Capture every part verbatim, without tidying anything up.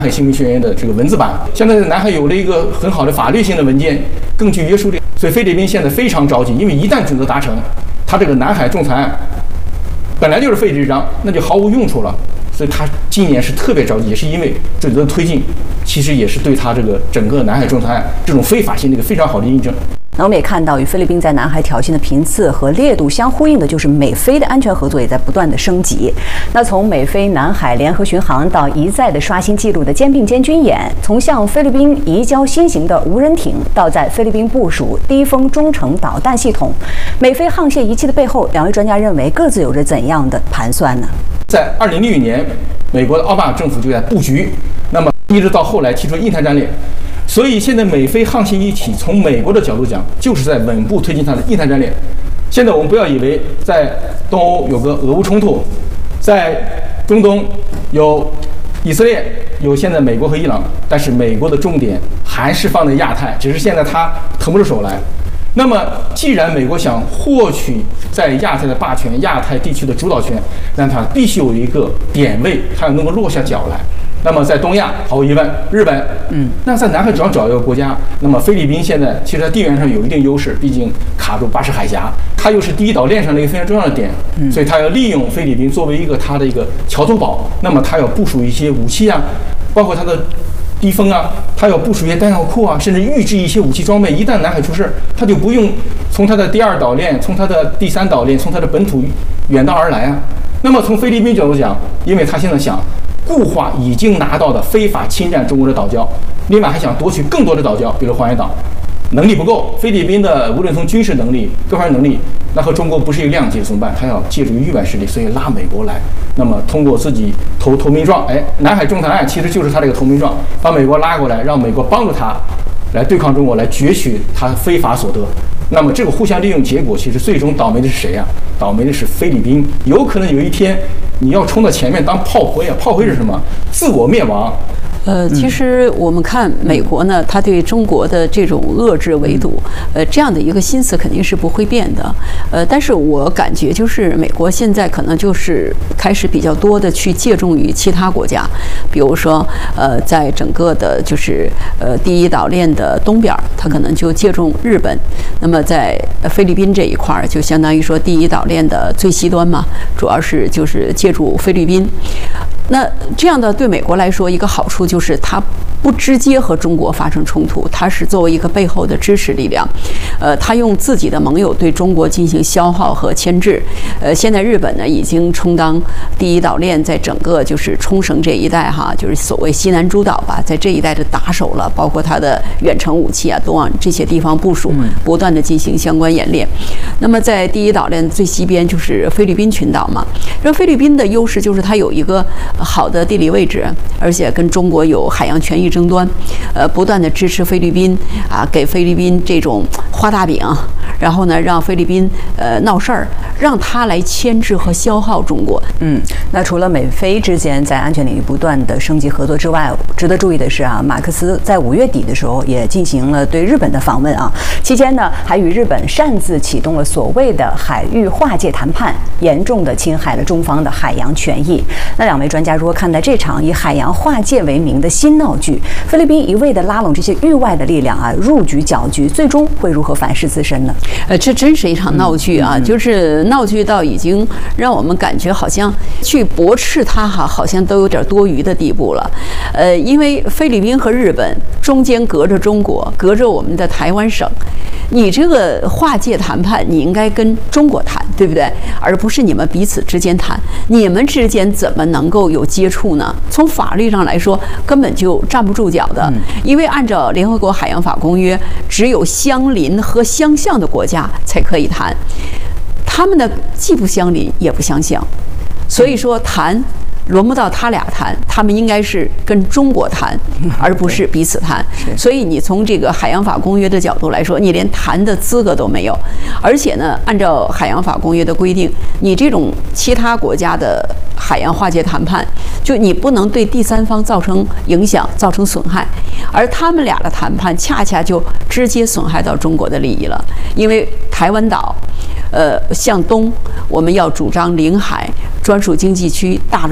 海行为宣言的这个文字版，现在南海有了一个很好的法律性的文件，更具约束力。所以菲律宾现在非常着急，因为一旦准则达成，他这个南海仲裁案本来就是废纸一张，那就毫无用处了。所以他今年是特别着急，也是因为准则的推进，其实也是对他这个整个南海仲裁案这种非法性的一个非常好的印证。 那我们也看到，与菲律宾在南海挑衅的频次和烈度相呼应的，就是美菲的安全合作也在不断的升级。那从美菲南海联合巡航到一再的刷新纪录的肩并肩军演，从向菲律宾移交新型的无人艇，到在菲律宾部署低风中程导弹系统，美菲沆瀣一气的背后，两位专家认为各自有着怎样的盘算呢？ 在二零零九年，美国的奥巴马政府就在布局，那么一直到后来提出印太战略。所以现在美菲沆瀣一气，从美国的角度讲，就是在稳步推进它的印太战略。现在我们不要以为在东欧有个俄乌冲突，在中东有以色列，有现在美国和伊朗，但是美国的重点还是放在亚太，只是现在它腾不出手来。那么既然美国想获取在亚太的霸权、亚太地区的主导权，那它必须有一个点位，它要能够落下脚来。那么在东亚，毫无疑问，日本，嗯，那在南海主要找一个国家。那么菲律宾现在其实在地缘上有一定优势，毕竟卡住巴士海峡，它又是第一岛链上的一个非常重要的点，嗯，所以它要利用菲律宾作为一个它的一个桥头堡。那么它要部署一些武器啊，包括它的低风啊，它要部署一些弹药库啊，甚至预制一些武器装备。一旦南海出事，它就不用从它的第二岛链、从它的第三岛链、从它的本土远道而来啊。那么从菲律宾角度讲，因为他现在想固化已经拿到的非法侵占中国的岛礁，另外还想夺取更多的岛礁，比如黄岩岛，能力不够。菲律宾的无论从军事能力、各方面能力，那和中国不是一个量级，怎么办？他要借助于域外势力，所以拉美国来。那么通过自己投投名状，哎，南海仲裁案其实就是他这个投名状，把美国拉过来，让美国帮助他来对抗中国，来攫取他非法所得。那么这个互相利用结果，其实最终倒霉的是谁呀、啊？倒霉的是菲律宾。有可能有一天你要冲到前面当炮灰啊！炮灰是什么？自我灭亡。 呃，其实我们看美国呢，它对中国的这种遏制围堵，呃，这样的一个心思肯定是不会变的。呃，但是我感觉就是美国现在可能就是开始比较多的去借重于其他国家，比如说呃，在整个的就是呃第一岛链的东边，它可能就借重日本。那么在菲律宾这一块儿，就相当于说第一岛链的最西端嘛，主要是就是借助菲律宾。那这样的对美国来说，一个好处就是它不直接和中国发生冲突，它是作为一个背后的支持力量，呃，它用自己的盟友对中国进行消耗和牵制。呃，现在日本呢已经充当第一岛链在整个就是冲绳这一带哈，就是所谓西南诸岛吧，在这一带的打手了，包括它的远程武器啊都往这些地方部署，不断的进行相关演练。那么在第一岛链最西边就是菲律宾群岛嘛，因为菲律宾的优势就是它有一个好的地理位置，而且跟中国有海洋权益争端，呃，不断的支持菲律宾啊，给菲律宾这种画大饼，然后呢，让菲律宾呃闹事儿，让他来牵制和消耗中国。 嗯，那除了美菲之间在安全领域不断的升级合作之外，值得注意的是啊，马克思在五月底的时候也进行了对日本的访问啊，期间呢还与日本擅自启动了所谓的海域划界谈判，严重的侵害了中方的海洋权益。那两位专家如何看待这场以海洋划界为名的新闹剧？菲律宾一味的拉拢这些域外的力量啊，入局搅局，最终会如何反噬自身呢？ 呃，这真是一场闹剧啊！嗯嗯、就是闹剧到已经让我们感觉好像去驳斥它哈，好像都有点多余的地步了。呃，因为菲律宾和日本中间隔着中国，隔着我们的台湾省，你这个划界谈判，你应该跟中国谈，对不对？而不是你们彼此之间谈。你们之间怎么能够有接触呢？从法律上来说，根本就站不住脚的。因为按照联合国海洋法公约，只有相邻和相像的国家才可以谈，他们呢既不相邻也不相像，所以说谈轮不到他俩谈，他们应该是跟中国谈，而不是彼此谈。所以你从这个海洋法公约的角度来说，你连谈的资格都没有。而且呢，按照海洋法公约的规定，你这种其他国家的海洋划界谈判，就你不能对第三方造成影响、造成损害。而他们俩的谈判恰恰就直接损害到中国的利益了，因为台湾岛呃，向东我们要主张领海、专属经济区、大陆架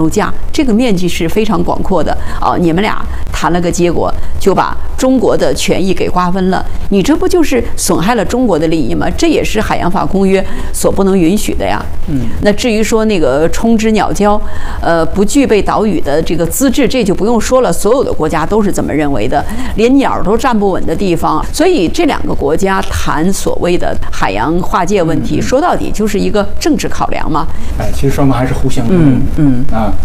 这个面积是非常广阔的啊！你们俩谈了个结果，就把中国的权益给瓜分了，你这不就是损害了中国的利益吗？这也是海洋法公约所不能允许的呀。嗯，那至于说那个冲之鸟礁，呃，不具备岛屿的这个资质，这就不用说了，所有的国家都是这么认为的，连鸟都站不稳的地方，所以这两个国家谈所谓的海洋划界问题，说到底就是一个政治考量嘛。 哎，其实双方还是互相嗯嗯啊。